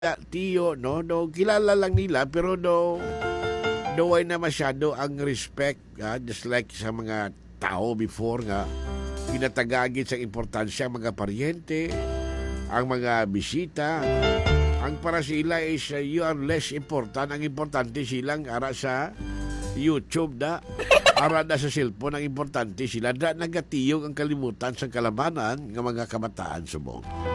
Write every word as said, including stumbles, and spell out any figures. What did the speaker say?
tiyo, no? No, kilala lang nila, pero no, no way na masyado ang respect, ah, just like sa mga tao before nga, pinatagagit sa importansya ang mga paryente, ang mga bisita. Ang para sila is uh, you are less important. Ang importante silang ara sa YouTube da. Ara na sa cellphone, ang importante sila. Da nagatiyog ang kalimutan sa kalamanan ng mga kabataan subong.